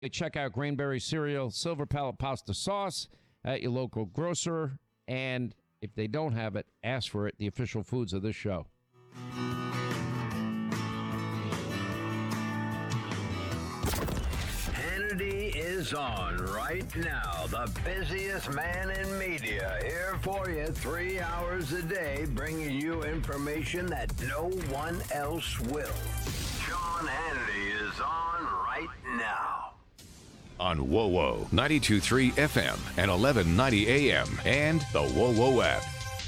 Check out Grainberry cereal, Silver Palette pasta sauce at your local grocer. And if they don't have it, ask for it. The official foods of this show. Hannity is on right now. The busiest man in media. Here for you 3 hours a day, bringing you information that no one else will. Sean Hannity is on right now. On WoWo 92.3 FM and 1190 AM and the WoWo app.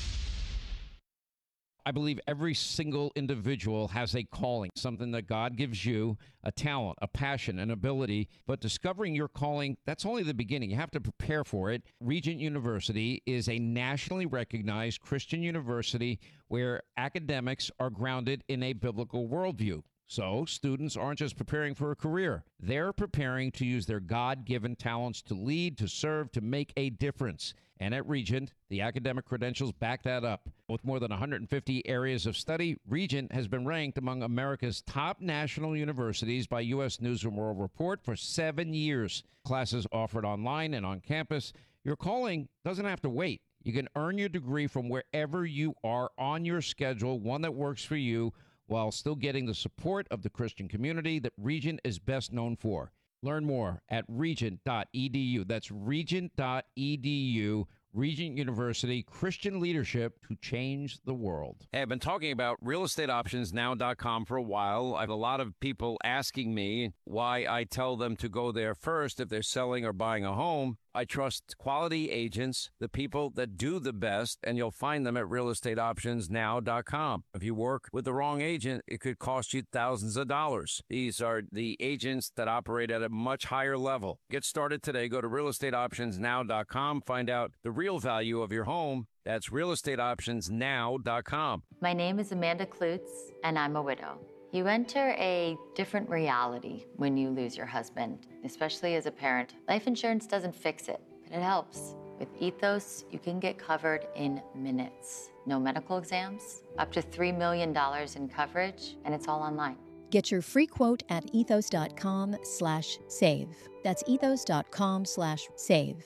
I believe every single individual has a calling, something that God gives you, a talent, a passion, an ability. But discovering your calling, that's only the beginning. You have to prepare for it. Regent University is a nationally recognized Christian university where academics are grounded in a biblical worldview. So students aren't just preparing for a career. They're preparing to use their God-given talents to lead, to serve, to make a difference. And at Regent, the academic credentials back that up. With more than 150 areas of study, Regent has been ranked among America's top national universities by U.S. News & World Report for 7 years. Classes offered online and on campus. Your calling doesn't have to wait. You can earn your degree from wherever you are on your schedule, one that works for you, while still getting the support of the Christian community that Regent is best known for. Learn more at regent.edu. That's regent.edu. Regent University, Christian leadership to change the world. Hey, I've been talking about realestateoptionsnow.com for a while. I have a lot of people asking me why I tell them to go there first if they're selling or buying a home. I trust quality agents, the people that do the best, and you'll find them at realestateoptionsnow.com. If you work with the wrong agent, it could cost you thousands of dollars. These are the agents that operate at a much higher level. Get started today. Go to realestateoptionsnow.com. Find out the real value of your home. That's realestateoptionsnow.com. My name is Amanda Klutz, and I'm a widow. You enter a different reality when you lose your husband, especially as a parent. Life insurance doesn't fix it, but it helps. With Ethos, you can get covered in minutes. No medical exams, up to $3 million in coverage, and it's all online. Get your free quote at ethos.com/save. That's ethos.com/save.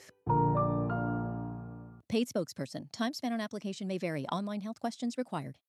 Paid spokesperson. Time spent on application may vary. Online health questions required.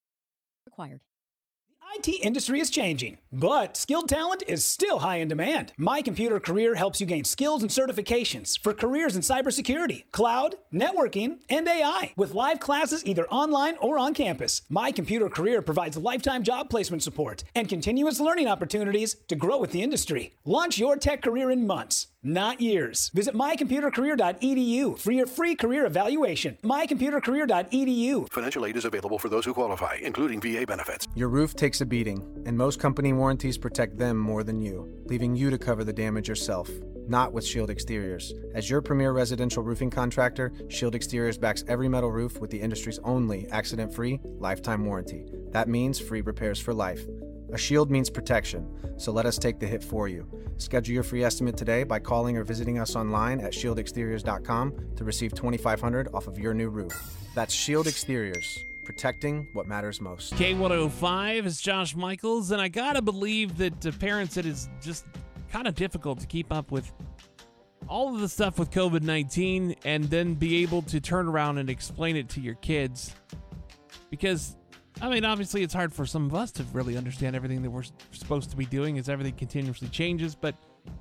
IT industry is changing, but skilled talent is still high in demand. My Computer Career helps you gain skills and certifications for careers in cybersecurity, cloud, networking, and AI. With live classes either online or on campus, My Computer Career provides lifetime job placement support and continuous learning opportunities to grow with the industry. Launch your tech career in months, not years. Visit mycomputercareer.edu for your free career evaluation. mycomputercareer.edu. Financial aid is available for those who qualify, including VA benefits. Your roof takes a beating, and most company warranties protect them more than you, leaving you to cover the damage yourself. Not with Shield Exteriors. As your premier residential roofing contractor, Shield Exteriors backs every metal roof with the industry's only accident-free lifetime warranty. That means free repairs for life. A shield means protection, so let us take the hit for you. Schedule your free estimate today by calling or visiting us online at shieldexteriors.com to receive $2,500 off of your new roof. That's Shield Exteriors, protecting what matters most. K105 is Josh Michaels, and I gotta believe that to parents it is just kind of difficult to keep up with all of the stuff with COVID-19 and then be able to turn around and explain it to your kids. Because I mean, obviously, it's hard for some of us to really understand everything that we're supposed to be doing as everything continuously changes, but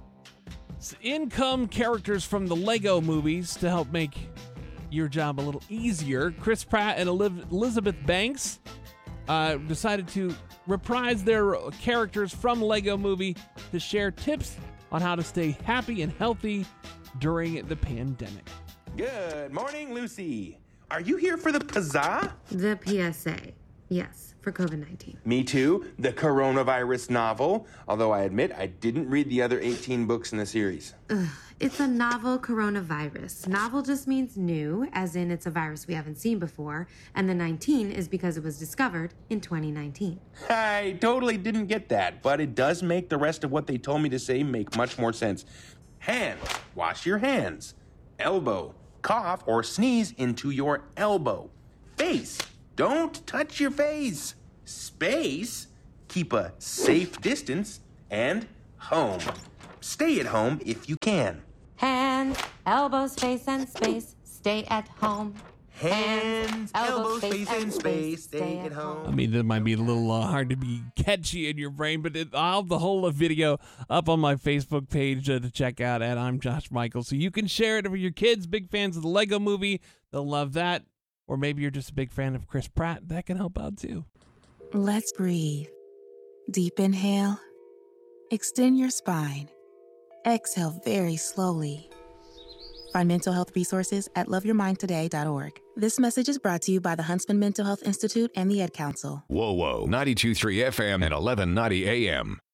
in come characters from the Lego movies to help make your job a little easier. Chris Pratt and Elizabeth Banks decided to reprise their characters from Lego movie to share tips on how to stay happy and healthy during the pandemic. Good morning, Lucy. Are you here for the PSA? The PSA. Yes, for COVID-19. Me too. The coronavirus novel. Although I admit I didn't read the other 18 books in the series. It's a novel coronavirus. Novel just means new, as in it's a virus we haven't seen before, and the 19 is because it was discovered in 2019. I totally didn't get that, but it does make the rest of what they told me to say make much more sense. Hands. Wash your hands. Elbow. Cough or sneeze into your elbow. Face. Don't touch your face. Space. Keep a safe distance. And home. stay at home if you can. Hands, elbows, face, and space. Stay at home. Hands, elbows, face, and space. Stay at home. I mean, that might be a little hard to be catchy in your brain, but I'll have the whole video up on my Facebook page to check out at I'm Josh Michaels. So you can share it with your kids, big fans of the Lego Movie. They'll love that. Or maybe you're just a big fan of Chris Pratt. That can help out too. Let's breathe. Deep inhale. Extend your spine. Exhale very slowly. Find mental health resources at loveyourmindtoday.org. This message is brought to you by the Huntsman Mental Health Institute and the Ad Council. Whoa, 92.3 FM and 1190 AM.